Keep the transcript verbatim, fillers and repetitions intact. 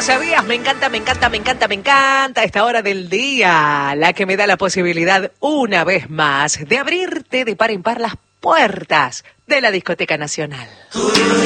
sabías? Me encanta, me encanta, me encanta, me encanta esta hora del día, la que me da la posibilidad una vez más de abrirte de par en par las puertas de la Discoteca Nacional.